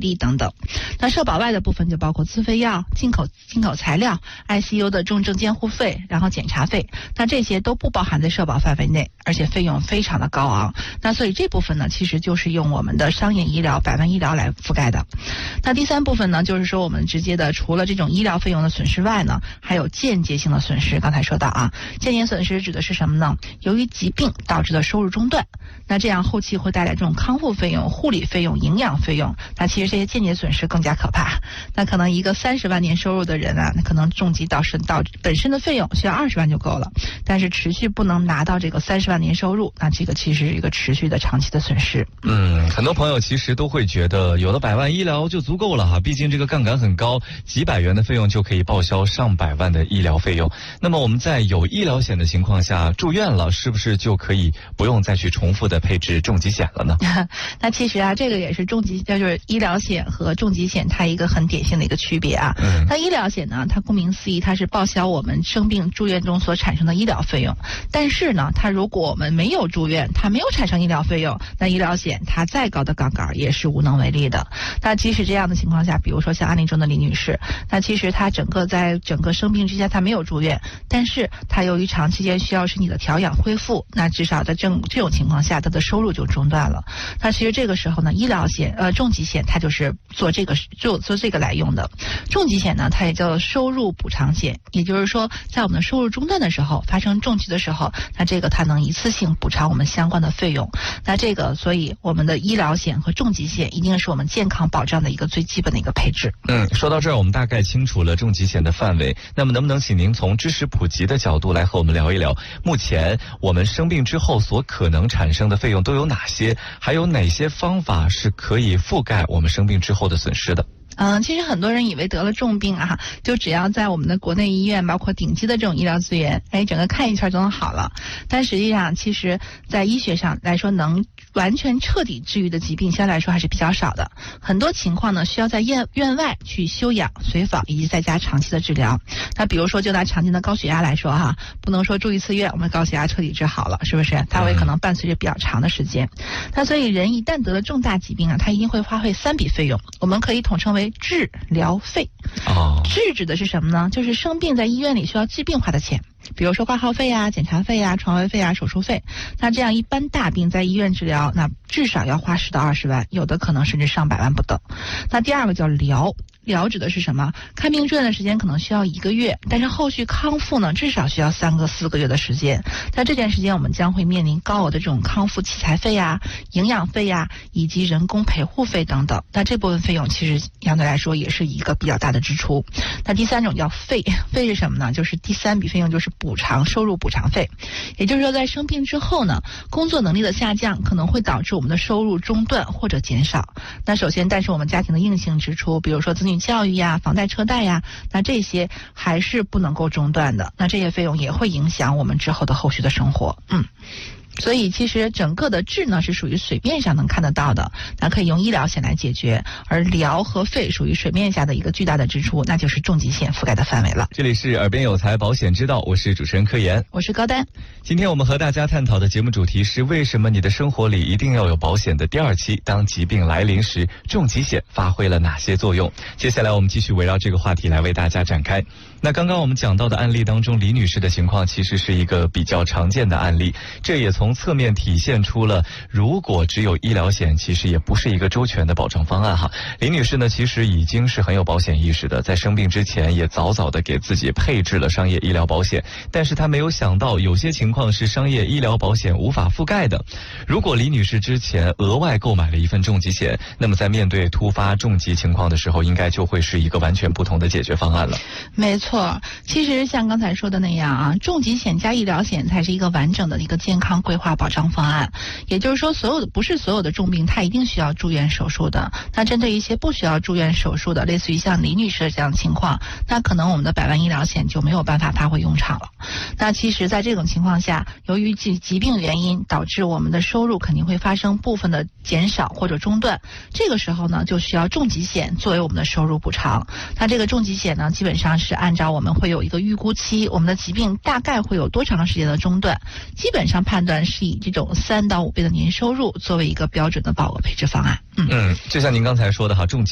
例等等。那社保外的部分就包括自费药、进口材料、ICU 的重症监护费，然后检查费，那这些都不包含在社保范围内，而且费用非常的高昂。那所以这部分呢，其实就是用我们的商业医疗、百万医疗来覆盖的。那第三部分呢，就是说我们直接的除了这种医疗费用的损失外呢，还有间接性的损失。刚才说到啊，间接损失指的是什么呢？由于疾病导致的收入中断，那这样后期会带来这种康复费用、护理费用、营养费用。那其实这些间接损失更加可怕。那可能一个30万年收入的人啊，那可能重疾到本身的费用需要20万就够了，但是持续不能拿到这个30万年收入，那这个其实是一个持续的长期的损失。 很多朋友其实都会觉得有了100万医疗就足够了哈，毕竟这个杠杆很高，几百元的费用就可以报销上百万的医疗费用。那么我们在有医疗险的情况下住院了，是不是就可以不用再去重复的配置重疾险了呢？ 那其实啊，这个也是就是医疗险和重疾险它一个很典型的一个区别啊。那医疗险呢，它顾名思义，它是报销我们生病住院中所产生的医疗费用。但是呢，它如果我们没有住院，它没有产生医疗费用，那医疗险它再高的杠杆也是无能为力的。那即使这样的情况下，比如说像案例中的李女士，那其实她在整个生病之间她没有住院，但是她由于长期间需要身体的调养恢复，那至少在这种情况下，她的收入就中断了。那其实这个时候呢，医疗险重疾险它就是做这个来用的。重疾险呢，它也叫收入补偿险，也就是说在我们的收入中断的时候，发生重疾的时候，那这个它能一次性补偿我们相关的费用。那这个所以我们的医疗险和重疾险一定是我们健康保障的一个最基本的一个配置。 说到这儿我们大概清楚了重疾险的范围，那么能不能请您从知识普及的角度来和我们聊一聊，目前我们生病之后所可能产生的费用都有哪些，还有哪些方法是可以覆盖我们生病之后的损失的？ 其实很多人以为得了重病啊，就只要在我们的国内医院，包括顶级的这种医疗资源，整个看一圈就能好了。但实际上，其实在医学上来说，能完全彻底治愈的疾病相对来说还是比较少的。很多情况呢，需要在院外去休养、随访以及在家长期的治疗。那比如说，就拿常见的高血压来说哈，不能说住一次院，我们高血压彻底治好了，是不是？它会可能伴随着比较长的时间。那所以人一旦得了重大疾病啊，他一定会花费3笔费用，我们可以统称为治疗费。治指的是什么呢？就是生病在医院里需要治病花的钱，比如说挂号费啊、检查费啊、床位费啊、手术费。那这样一般大病在医院治疗，那至少要花10到20万，有的可能甚至上百万不等。那第二个叫疗指的是什么？看病住院的时间可能需要1个月，但是后续康复呢，至少需要3个4个月的时间。在这段时间，我们将会面临高额的这种康复器材费啊、营养费啊，以及人工陪护费等等。那这部分费用其实相对来说也是一个比较大的支出。那第3种叫费是什么呢？就是第3笔费用就是收入补偿费。也就是说，在生病之后呢，工作能力的下降可能会导致我们的收入中断或者减少。那首先，但是我们家庭的硬性支出，比如说子女教育呀、房贷车贷呀，那这些还是不能够中断的。那这些费用也会影响我们之后的后续的生活。所以其实整个的治呢是属于水面上能看得到的，那可以用医疗险来解决，而疗和费属于水面下的一个巨大的支出，那就是重疾险覆盖的范围了。 这里是耳边有财保险之道，我是主持人柯岩， 我是高丹。 今天我们和大家探讨的节目主题是为什么你的生活里一定要有保险的第2期，当疾病来临时，重疾险发挥了哪些作用？接下来我们继续围绕这个话题来为大家展开。那刚刚我们讲到的案例当中，李女士的情况其实是一个比较常见的案例，这也从侧面体现出了如果只有医疗险，其实也不是一个周全的保障方案哈。李女士呢，其实已经是很有保险意识的，在生病之前也早早的给自己配置了商业医疗保险，但是她没有想到有些情况是商业医疗保险无法覆盖的。如果李女士之前额外购买了一份重疾险，那么在面对突发重疾情况的时候，应该就会是一个完全不同的解决方案了。 没错，其实像刚才说的那样啊，重疾险加医疗险才是一个完整的一个健康规划保障方案。也就是说，不是所有的重病它一定需要住院手术的。那针对一些不需要住院手术的，类似于像李女士这样的情况，那可能我们的100万医疗险就没有办法发挥用场了。那其实在这种情况下，由于疾病原因导致我们的收入肯定会发生部分的减少或者中断，这个时候呢就需要重疾险作为我们的收入补偿。那这个重疾险呢，基本上是按照我们会有一个预估期，我们的疾病大概会有多长时间的中断，基本上判断是以这种3到5倍的年收入作为一个标准的保额配置方案。 就像您刚才说的哈，重疾